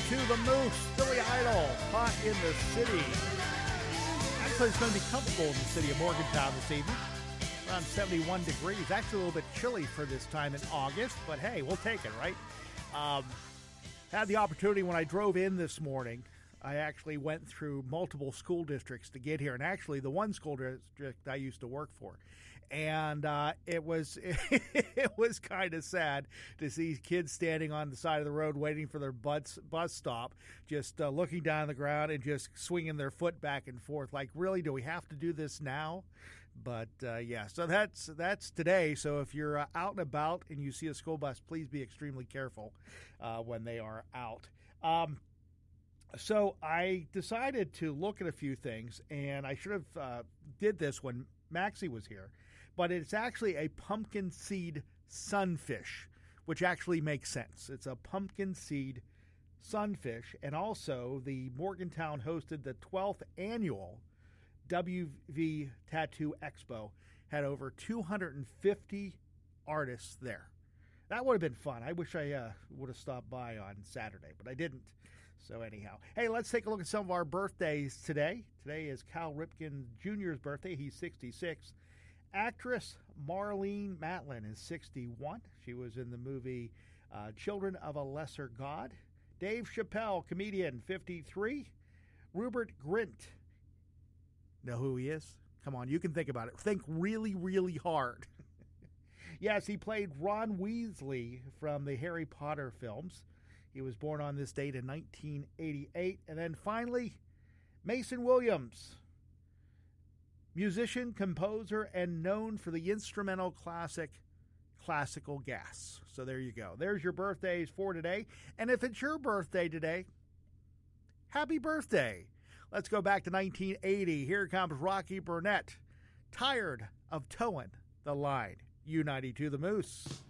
92, The Moose, Billy Idol, Hot in the City. Actually, it's going to be comfortable in the city of Morgantown this evening. Around 71 degrees. Actually, a little bit chilly for this time in August, but hey, we'll take it, right? Had the opportunity when I drove in this morning. I actually went through multiple school districts to get here, and actually the one school district I used to work for. And it was it was kind of sad to see kids standing on the side of the road waiting for their bus stop, just looking down on the ground and just swinging their foot back and forth. Like, really, do we have to do this now? But, yeah, so that's today. So if you're out and about and you see a school bus, please be extremely careful when they are out. So I decided to look at a few things, and I should have did this when Maxie was here, but it's actually a pumpkin seed sunfish, which actually makes sense. It's a pumpkin seed sunfish, and also the Morgantown hosted the 12th annual WV Tattoo Expo, had over 250 artists there. That would have been fun. I wish I would have stopped by on Saturday, but I didn't. So anyhow, hey, let's take a look at some of our birthdays today. Today is Cal Ripken Jr.'s birthday. He's 66. Actress Marlene Matlin is 61. She was in the movie Children of a Lesser God. Dave Chappelle, comedian, 53. Rupert Grint. Know who he is? Come on, you can think about it. Think really, really hard. Yes, he played Ron Weasley from the Harry Potter films. He was born on this date in 1988. And then finally, Mason Williams, musician, composer, and known for the instrumental classic Classical Gas. So there you go. There's your birthdays for today. And if it's your birthday today, happy birthday. Let's go back to 1980. Here comes Rocky Burnett, Tired of Towing the Line. U92 The Moose.